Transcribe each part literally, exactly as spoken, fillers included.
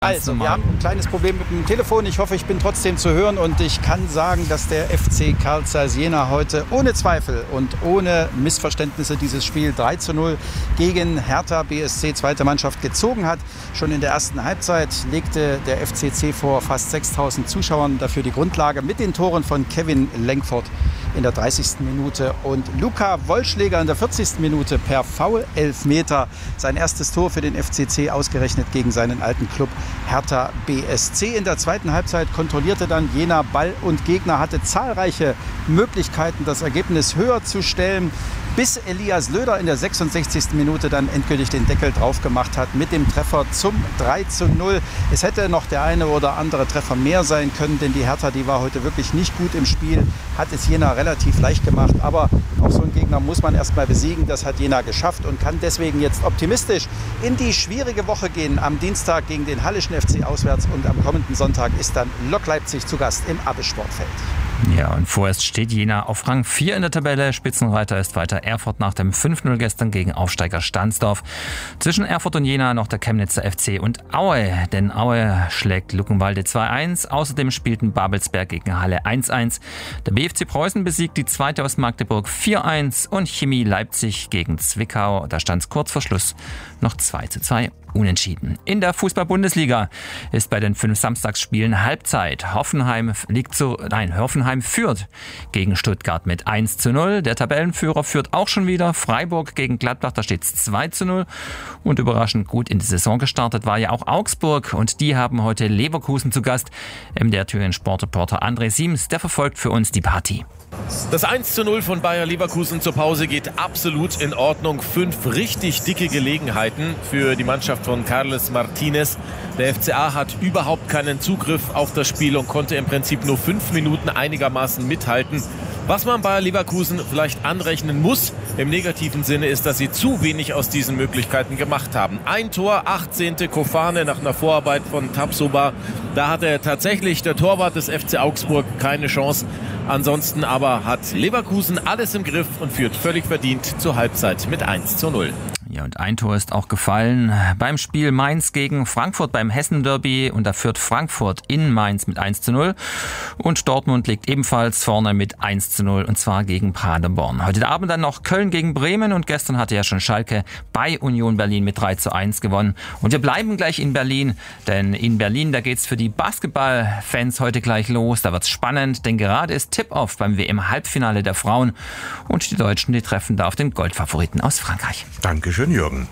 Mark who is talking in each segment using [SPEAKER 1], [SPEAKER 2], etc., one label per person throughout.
[SPEAKER 1] Also, wir haben ein kleines Problem mit dem Telefon. Ich hoffe, ich bin trotzdem zu hören und ich kann sagen, dass der F C Carl Zeiss Jena heute ohne Zweifel und ohne Missverständnisse dieses Spiel drei zu null gegen Hertha B S C zweite Mannschaft gezogen hat. Schon in der ersten Halbzeit legte der F C C vor fast sechstausend Zuschauern dafür die Grundlage mit den Toren von Kevin Lenkford in der dreißigsten Minute und Luca Wollschläger in der vierzigsten Minute per Foul-Elfmeter. Sein erstes Tor für den F C C ausgerechnet gegen seinen alten Club Hertha B S C. In der zweiten Halbzeit kontrollierte dann Jena Ball und Gegner, hatte zahlreiche Möglichkeiten, das Ergebnis höher zu stellen, bis Elias Löder in der sechsundsechzigsten Minute dann endgültig den Deckel drauf gemacht hat mit dem Treffer zum drei zu null. Es hätte noch der eine oder andere Treffer mehr sein können, denn die Hertha, die war heute wirklich nicht gut im Spiel, hat es Jena relativ leicht gemacht, aber auch so einen Gegner muss man erst mal besiegen. Das hat Jena geschafft und kann deswegen jetzt optimistisch in die schwierige Woche gehen. Am Dienstag gegen den Hallischen F C auswärts und am kommenden Sonntag ist dann Lok Leipzig zu Gast im Abbe-Sportfeld.
[SPEAKER 2] Ja, und vorerst steht Jena auf Rang vier in der Tabelle. Spitzenreiter ist weiter Erfurt nach dem fünf null gestern gegen Aufsteiger Stahnsdorf. Zwischen Erfurt und Jena noch der Chemnitzer F C und Aue, denn Aue schlägt Luckenwalde zwei eins. Außerdem spielten Babelsberg gegen Halle eins eins. Der B F C Preußen besiegt die zweite aus Magdeburg vier eins und Chemie Leipzig gegen Zwickau. Da stand es kurz vor Schluss noch zwei zu zwei. Unentschieden. In der Fußball-Bundesliga ist bei den fünf Samstagsspielen Halbzeit. Hoffenheim liegt zu, nein, Hoffenheim führt gegen Stuttgart mit eins zu null. Der Tabellenführer führt auch schon wieder. Freiburg gegen Gladbach, da steht es zwei zu null. Und überraschend gut in die Saison gestartet war ja auch Augsburg. Und die haben heute Leverkusen zu Gast. M D R Thüringen Sportreporter André Siems, der verfolgt für uns die Partie.
[SPEAKER 3] Das eins zu null von Bayer Leverkusen zur Pause geht absolut in Ordnung. Fünf richtig dicke Gelegenheiten für die Mannschaft von Carles Martinez. Der F C A hat überhaupt keinen Zugriff auf das Spiel und konnte im Prinzip nur fünf Minuten einigermaßen mithalten. Was man Bayer Leverkusen vielleicht anrechnen muss, im negativen Sinne, ist, dass sie zu wenig aus diesen Möglichkeiten gemacht haben. Ein Tor, achtzehnte Kofane nach einer Vorarbeit von Tapsoba. Da hatte tatsächlich der Torwart des F C Augsburg keine Chance. Ansonsten aber hat Leverkusen alles im Griff und führt völlig verdient zur Halbzeit mit eins zu null.
[SPEAKER 2] Ja, und ein Tor ist auch gefallen beim Spiel Mainz gegen Frankfurt beim Hessen-Derby. Und da führt Frankfurt in Mainz mit eins zu null. Und Dortmund liegt ebenfalls vorne mit eins zu null und zwar gegen Paderborn. Heute Abend dann noch Köln gegen Bremen und gestern hatte ja schon Schalke bei Union Berlin mit drei zu eins gewonnen. Und wir bleiben gleich in Berlin, denn in Berlin, da geht's für die Basketballfans heute gleich los. Da wird's spannend, denn gerade ist Tip-Off beim W M-Halbfinale der Frauen. Und die Deutschen, die treffen da auf den Goldfavoriten aus Frankreich.
[SPEAKER 4] Dankeschön, Jürgen.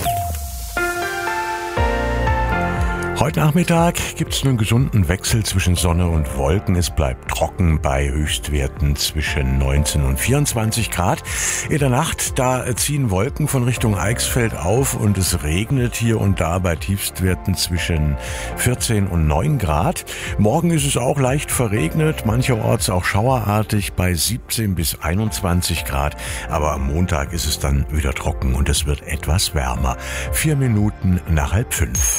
[SPEAKER 4] Heute Nachmittag gibt es einen gesunden Wechsel zwischen Sonne und Wolken. Es bleibt trocken bei Höchstwerten zwischen neunzehn und vierundzwanzig Grad. In der Nacht, da ziehen Wolken von Richtung Eichsfeld auf und es regnet hier und da bei Tiefstwerten zwischen vierzehn und neun Grad. Morgen ist es auch leicht verregnet, mancherorts auch schauerartig bei siebzehn bis einundzwanzig Grad. Aber am Montag ist es dann wieder trocken und es wird etwas wärmer. Vier Minuten nach halb fünf.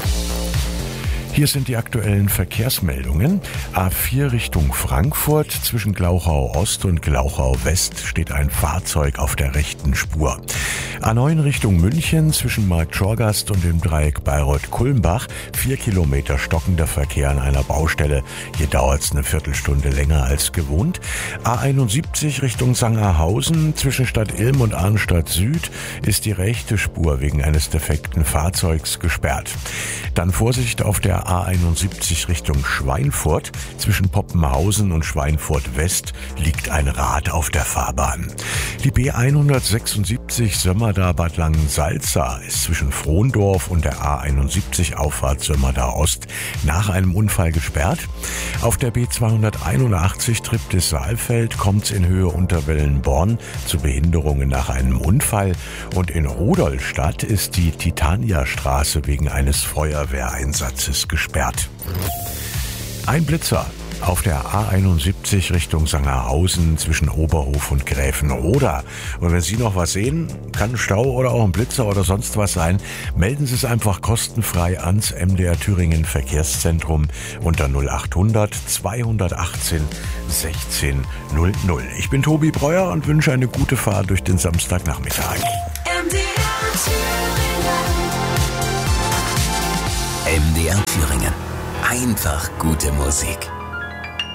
[SPEAKER 4] Hier sind die aktuellen Verkehrsmeldungen. A vier Richtung Frankfurt. Zwischen Glauchau Ost und Glauchau West steht ein Fahrzeug auf der rechten Spur. A neun Richtung München. Zwischen Marktschorgast und dem Dreieck Bayreuth-Kulmbach. Vier Kilometer stockender Verkehr an einer Baustelle. Hier dauert es eine Viertelstunde länger als gewohnt. A einundsiebzig Richtung Sangerhausen. Zwischen Stadt Ilm und Arnstadt Süd ist die rechte Spur wegen eines defekten Fahrzeugs gesperrt. Dann Vorsicht auf der A einundsiebzig Richtung Schweinfurt. Zwischen Poppenhausen und Schweinfurt West liegt ein Rad auf der Fahrbahn. Die B hundertsechsundsiebzig Sömmerda-Bad Langensalza ist zwischen Frohndorf und der A einundsiebzig Auffahrt Sömmerda Ost nach einem Unfall gesperrt. Auf der B zweihunderteinundachtzig Triptis-Saalfeld kommt es in Höhe Unterwellenborn zu Behinderungen nach einem Unfall. Und in Rudolstadt ist die Titania-Straße wegen eines Feuerwehreinsatzes gesperrt. Ein Blitzer auf der A einundsiebzig Richtung Sangerhausen zwischen Oberhof und Gräfenroda. Und wenn Sie noch was sehen, kann ein Stau oder auch ein Blitzer oder sonst was sein, melden Sie es einfach kostenfrei ans M D R Thüringen Verkehrszentrum unter null achthundert zweihundertachtzehn sechzehn null null. Ich bin Tobi Breuer und wünsche eine gute Fahrt durch den Samstagnachmittag.
[SPEAKER 5] M D R Thüringen. M D R Thüringen. Einfach gute Musik.